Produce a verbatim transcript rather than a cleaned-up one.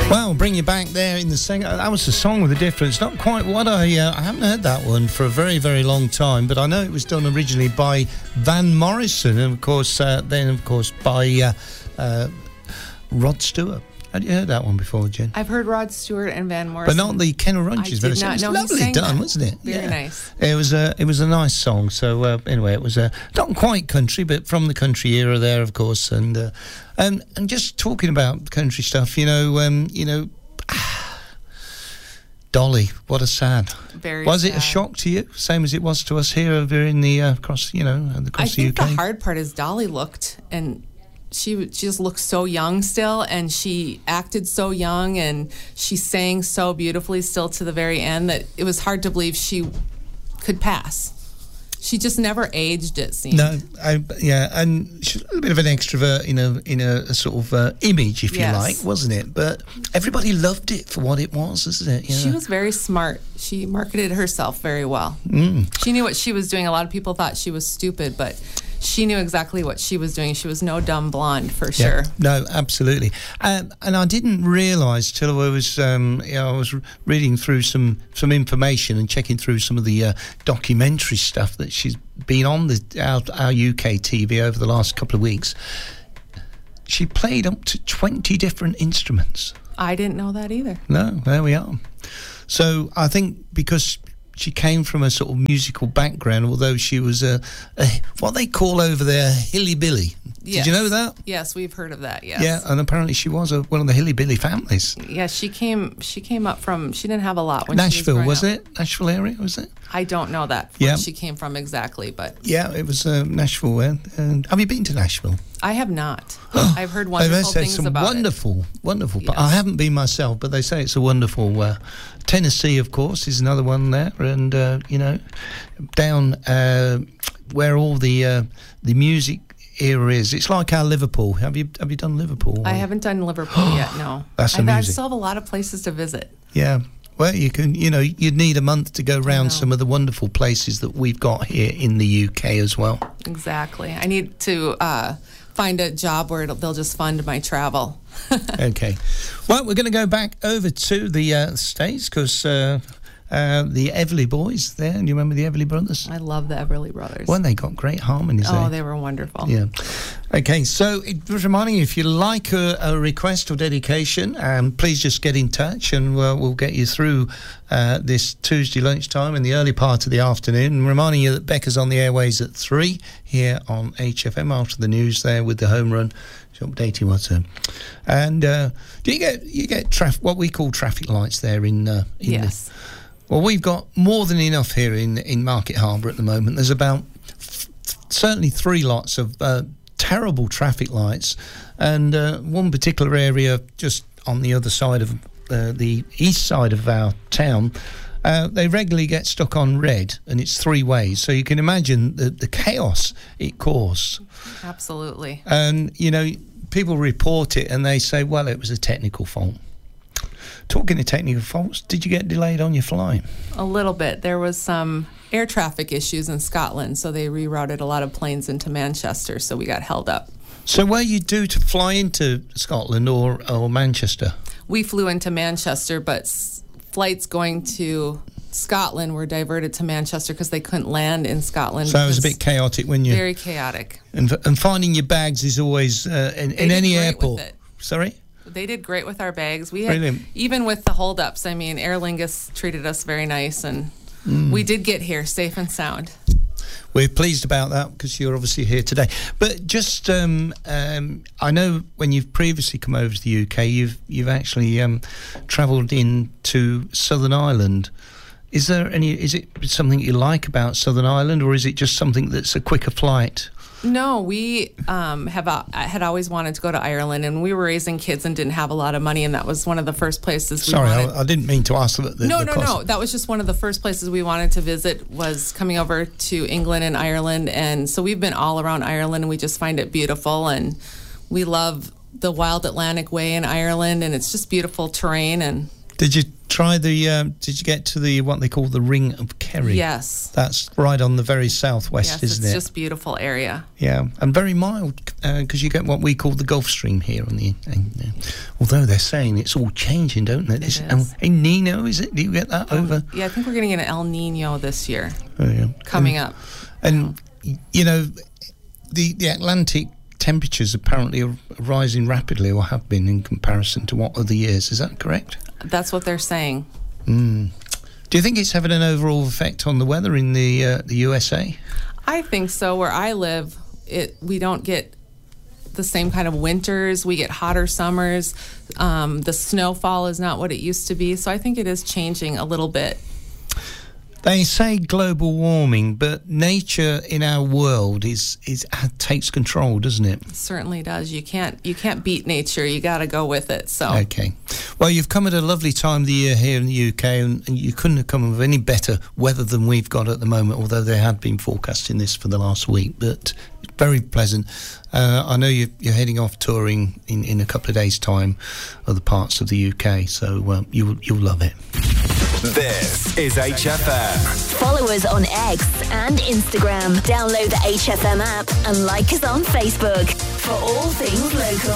Well, bring you back there in the second. That was a song with a difference. Not quite what I. Uh, I haven't heard that one for a very, very long time. But I know it was done originally by Van Morrison, and of course, uh, then of course by uh, uh, Rod Stewart. Had you heard that one before, Jen? I've heard Rod Stewart and Van Morrison, but not the Kenna Runches version. It was no, lovely done, that. wasn't it? Very yeah. nice. It was a it was a nice song. So uh, anyway, it was uh, not quite country, but from the country era there, of course. And uh, and and just talking about country stuff, you know, um, you know, Dolly, what a sad. Very. Was sad. it a shock to you, same as it was to us here over in the uh, across, you know, across I the U K? I think the hard part is Dolly looked and. She, she just looked so young still, and she acted so young, and she sang so beautifully still to the very end that it was hard to believe she could pass. She just never aged, it seemed. No, I, yeah, and she's a little bit of an extrovert in a in a, a sort of uh, image, if yes. you like, wasn't it? But everybody loved it for what it was, isn't it? You she know? was very smart. She marketed herself very well. Mm. She knew what she was doing. A lot of people thought she was stupid, but she knew exactly what she was doing. She was no dumb blonde, for sure. Yeah, no, absolutely. Um, and I didn't realise till I was, um, you know, I was reading through some, some information and checking through some of the uh, documentary stuff that she's been on the our, our U K T V over the last couple of weeks. She played up to twenty different instruments. I didn't know that either. No, there we are. So I think because she came from a sort of musical background, although she was a, a what they call over there hilly-billy. Yes. Did you know that? Yes, we've heard of that. Yes. Yeah, and apparently she was a, one of the hilly-billy families. Yeah, she came. She came up from. She didn't have a lot when Nashville, she was, was up. it? Nashville area, was it? I don't know that. Yeah. Where she came from exactly, but yeah, it was uh, Nashville. Uh, and have you been to Nashville? I have not. I've heard wonderful say things some about wonderful, it. wonderful. Yes. I haven't been myself, but they say it's a wonderful. Uh, Tennessee, of course, is another one there, and uh, you know, down uh, where all the uh, the music era is. It's like our Liverpool. Have you have you done Liverpool? I haven't done Liverpool yet. No, That's I, amazing. I still have a lot of places to visit. Yeah. Well, you can, you know, you'd need a month to go around some of the wonderful places that we've got here in the U K as well. Exactly. I need to uh, find a job where it'll, they'll just fund my travel. Okay. Well, we're going to go back over to the uh, States because uh, uh, the Everly boys there. Do you remember the Everly brothers? I love the Everly brothers. Well, they got great harmonies Oh, there. they were wonderful. Yeah. Okay, so it was reminding you, if you like a, a request or dedication, um, please just get in touch and uh, we'll get you through uh, this Tuesday lunchtime in the early part of the afternoon. And reminding you that Becca's on the airways at three here on H F M after the news there with the home run. She'll update you what's up. And uh, do you get you get traf- what we call traffic lights there in, uh, in Yes. The, well, we've got more than enough here in, in Market Harbour at the moment. There's about f- certainly three lots of uh, terrible traffic lights, and uh, one particular area just on the other side of uh, the east side of our town, uh, they regularly get stuck on red, and it's three ways, so you can imagine the, the chaos it caused. Absolutely. And you know, people report it and they say, well, it was a technical fault. Talking of technical faults, did you get delayed on your flight? A little bit. There was some air traffic issues in Scotland, so they rerouted a lot of planes into Manchester, so we got held up. So were you due to fly into Scotland or, or Manchester? We flew into Manchester, but s- flights going to Scotland were diverted to Manchester because they couldn't land in Scotland. So it was a bit chaotic when you... Very chaotic. And, and finding your bags is always uh, in, in any great airport. with it. Sorry? They did great with our bags. We had, Brilliant. even with the holdups, I mean, Aer Lingus treated us very nice, and Mm. we did get here safe and sound. We're pleased about that because you're obviously here today. But just, um, um, I know when you've previously come over to the U K, you've you've actually um, travelled into Southern Ireland. Is there any? Is it something you like about Southern Ireland, or is it just something that's a quicker flight? No, we um, have uh, had always wanted to go to Ireland, and we were raising kids and didn't have a lot of money, and that was one of the first places we Sorry, wanted. I, I didn't mean to ask that. The, no, the no, cost. no. That was just one of the first places we wanted to visit was coming over to England and Ireland, and so we've been all around Ireland, and we just find it beautiful, and we love the Wild Atlantic Way in Ireland, and it's just beautiful terrain. And Did you try the, um, did you get to the, what they call the Ring of Kerry? Yes. That's right on the very southwest, yes, isn't it's it? It's just beautiful area. Yeah, and very mild, because uh, you get what we call the Gulf Stream here on the, uh, although they're saying it's all changing, don't they? It It's, is. um, El Nino, is it? Do you get that over? Yeah, I think we're getting an El Nino this year. Oh, yeah. Coming and, up. And, you know, the, the Atlantic temperatures apparently are rising rapidly, or have been, in comparison to what other years. Is that correct? That's what they're saying. Mm. Do you think it's having an overall effect on the weather in the uh, the U S A? I think so. Where I live, it we don't get the same kind of winters. We get hotter summers. Um, the snowfall is not what it used to be. So I think it is changing a little bit. They say global warming, but nature in our world is is takes control, doesn't it? It certainly does. You can't you can't beat nature. You got to go with it. So okay. Well, you've come at a lovely time of the year here in the U K, and, and you couldn't have come with any better weather than we've got at the moment. Although they had been forecasting this for the last week, but it's very pleasant. Uh, I know you're, you're heading off touring in, in a couple of days' time, other parts of the U K, so um, you'll you'll love it. This is H F M. Follow us on X and Instagram. Download the H F M app and like us on Facebook for all things local.